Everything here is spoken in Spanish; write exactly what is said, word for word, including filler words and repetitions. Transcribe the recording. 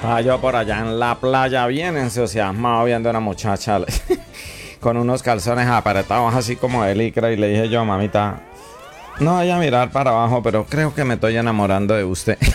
Estaba yo por allá en la playa bien entusiasmado viendo a una muchacha con unos calzones apretados así como de licra y le dije yo, mamita, no vaya a mirar para abajo, pero creo que me estoy enamorando de usted.